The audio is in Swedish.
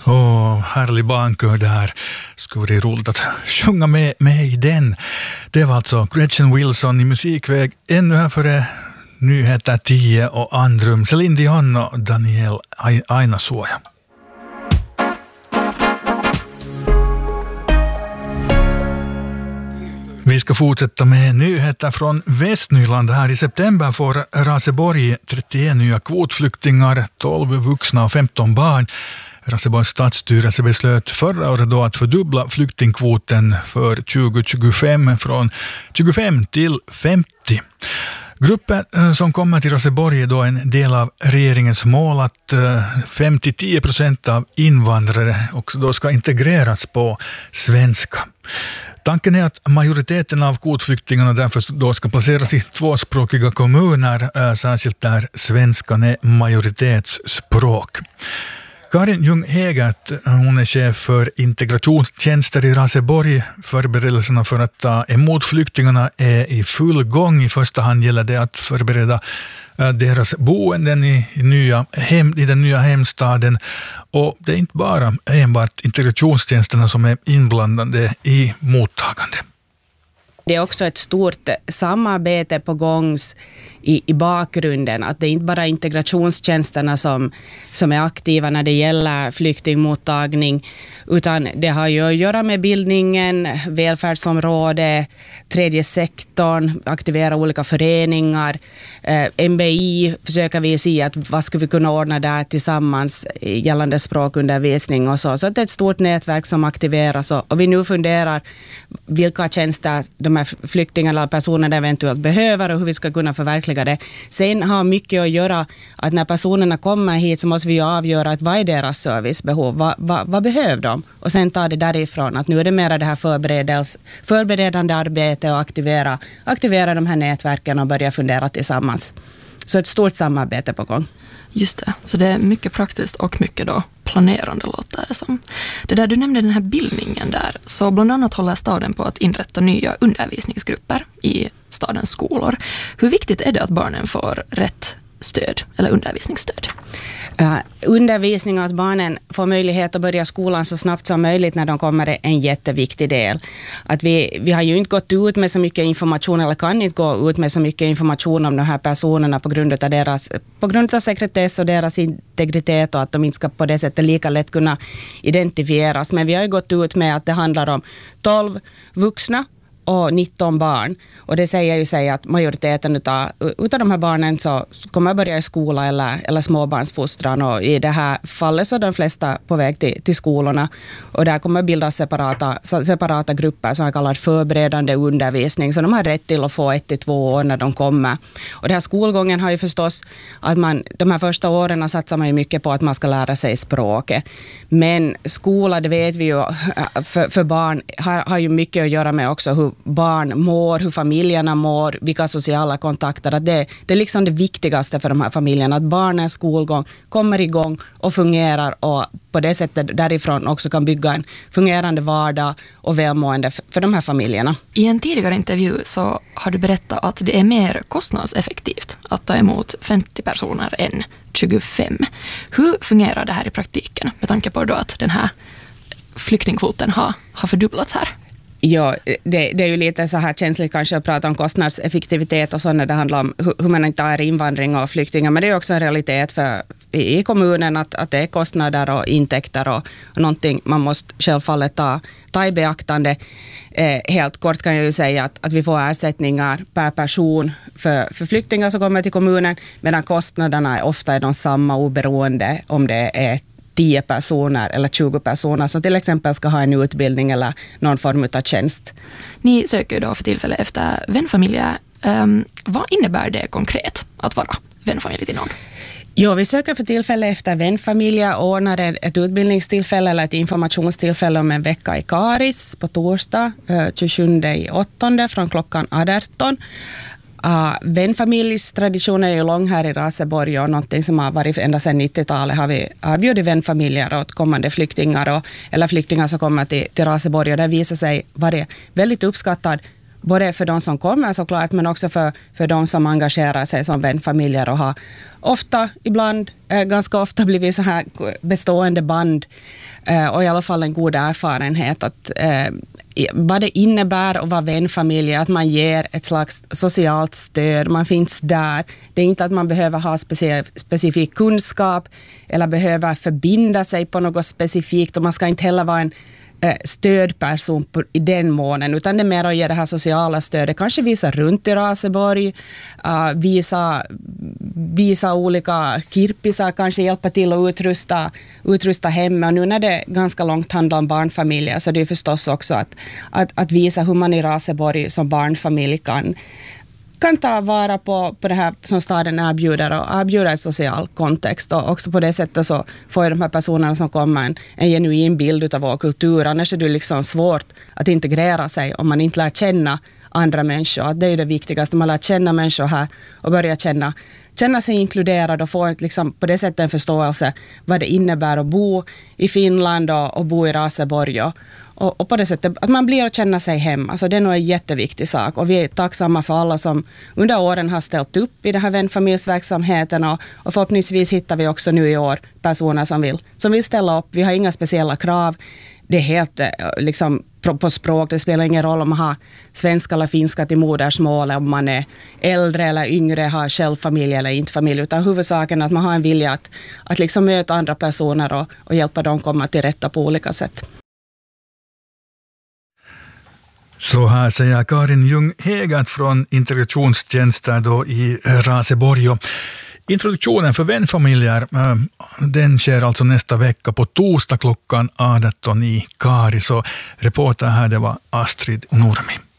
Härlig barnkör där. Skulle det roligt att sjunga med i den. Det var alltså Gretchen Wilson i musikväg. Ännu här före nyheter 10 och Andrum. Celine Dion och Daniel Ainasuoja. Vi ska fortsätta med nyheter från Västnyland. Här i september får Raseborg 31 nya kvotflyktingar, 12 vuxna och 15 barn. Raseborgs stadsstyrelse beslöt förra året då att fördubbla flyktingkvoten för 2025 från 25 till 50. Gruppen som kommer till Raseborg är då en del av regeringens mål att 5-10% av invandrare också då ska integreras på svenska. Tanken är att majoriteten av kvotflyktingarna därför då ska placeras i tvåspråkiga kommuner, särskilt där svenskan är majoritetsspråk. Karin Ljung-Hegert, hon är chef för integrationstjänster i Raseborg. Förberedelserna för att ta emot flyktingarna är i full gång. I första hand gäller det att förbereda deras boenden i den nya hemstaden. Och det är inte bara enbart integrationstjänsterna som är inblandade i mottagande. Det är också ett stort samarbete på gång i bakgrunden. Att det är inte bara integrationstjänsterna som är aktiva när det gäller flyktingmottagning, utan det har ju att göra med bildningen, välfärdsområde, tredje sektorn, aktivera olika föreningar. MBI försöker vi se att vad skulle vi kunna ordna där tillsammans gällande språkundervisning och så. Så det är ett stort nätverk som aktiveras och vi nu funderar vilka tjänster de här flyktingarna eller personerna eventuellt behöver och hur vi ska kunna förverkliga det. Sen har mycket att göra att när personerna kommer hit så måste vi avgöra att vad är deras servicebehov, vad behöver de? Och sen ta det därifrån att nu är det mer det här förberedande arbete och aktivera de här nätverken och börja fundera tillsammans. Så ett stort samarbete på gång. Just det, så det är mycket praktiskt och mycket då planerande låter det som. Det där du nämnde den här bildningen där, så bland annat håller staden på att inrätta nya undervisningsgrupper i stadens skolor. Hur viktigt är det att barnen får rätt stöd eller undervisningsstöd? Undervisning och att barnen får möjlighet att börja skolan så snabbt som möjligt när de kommer är en jätteviktig del. Att vi har ju inte gått ut med så mycket information eller kan inte gå ut med så mycket information om de här personerna på grund av sekretess och deras integritet och att de inte ska på det sättet lika lätt kunna identifieras. Men vi har ju gått ut med att det handlar om 12 vuxna och 19 barn. Och det säger ju sig att majoriteten utav de här barnen så kommer börja i skola eller småbarnsfostran. Och i det här fallet så är de flesta på väg till skolorna. Och där kommer bildas separata grupper som kallar förberedande undervisning. Så de har rätt till att få 1-2 år när de kommer. Och den här skolgången har ju förstås att de här första åren satsar man ju mycket på att man ska lära sig språket. Men skola, det vet vi ju, för barn har ju mycket att göra med också hur barn mår, hur familjerna mår, vilka sociala kontakter. Att det är liksom det viktigaste för de här familjerna, att barnens skolgång kommer igång och fungerar och på det sättet därifrån också kan bygga en fungerande vardag och välmående för de här familjerna. I en tidigare intervju så har du berättat att det är mer kostnadseffektivt att ta emot 50 personer än 25. Hur fungerar det här i praktiken med tanke på då att den här flyktingkvoten har fördubblats här? Ja, det är ju lite så här känsligt kanske att prata om kostnadseffektivitet och så när det handlar om humanitär invandring och flyktingar. Men det är också en realitet i kommunen att det är kostnader och intäkter och någonting man måste självfallet ta i beaktande. Helt kort kan jag ju säga att vi får ersättningar per person för flyktingar som kommer till kommunen, medan kostnaderna ofta är de samma oberoende om det är 10 personer eller 20 personer som till exempel ska ha en utbildning eller någon form av tjänst. Ni söker då för tillfälle efter vänfamiljer. Vad innebär det konkret att vara vänfamilj till någon? Ja, vi söker för tillfälle efter vänfamiljer och ordnar ett utbildningstillfälle eller ett informationstillfälle om en vecka i Karis på torsdag 27/8 från klockan 18. Vänfamiljestraditionen är ju lång här i Raseborg och någonting som har varit ända sedan 90-talet har vi erbjudit vänfamiljer åt kommande flyktingar eller flyktingar som kommer till Raseborg och det visar sig vara väldigt uppskattad både för de som kommer såklart, men också för de som engagerar sig som vänfamiljer och har ganska ofta blivit så här bestående band och i alla fall en god erfarenhet att vad det innebär att vara vänfamilj, att man ger ett slags socialt stöd, man finns där. Det är inte att man behöver ha specifik kunskap eller behöver förbinda sig på något specifikt, och man ska inte heller vara en stödperson i den månen, utan det är mer att ge det här sociala stödet, kanske visa runt i Raseborg, visa olika kirpisar, kanske hjälpa till att utrusta hemma. Och nu när det ganska långt handlar om barnfamiljer, så det är förstås också att visa hur man i Raseborg som barnfamilj kan ta vara på det här som staden erbjuder och erbjuda en social kontext, och också på det sättet så får de här personerna som kommer en genuin bild av vår kultur. Annars är det liksom svårt att integrera sig om man inte lär känna andra människor. Det är det viktigaste, man lär känna människor här och börja känna sig inkluderad och få liksom på det sättet en förståelse vad det innebär att bo i Finland och bo i Raseborg. Och på det sättet att man blir att känna sig hemma. Alltså det är nog en jätteviktig sak. Och vi är tacksamma för alla som under åren har ställt upp i den här vänfamiljsverksamheten. Och förhoppningsvis hittar vi också nu i år personer som vill ställa upp. Vi har inga speciella krav. Det är helt liksom på språk. Det spelar ingen roll om man har svenska eller finska till modersmål, om man är äldre eller yngre, har själv familj eller inte familj. Utan huvudsaken är att man har en vilja att liksom möta andra personer och hjälpa dem komma till rätta på olika sätt. Så här säger Karin Ljung-Hegard från integrationstjänster då i Raseborg. Introduktionen för vänfamiljer, den sker alltså nästa vecka på torsdag klockan 18 i Karis. Så reporter här, det var Astrid Nurmi.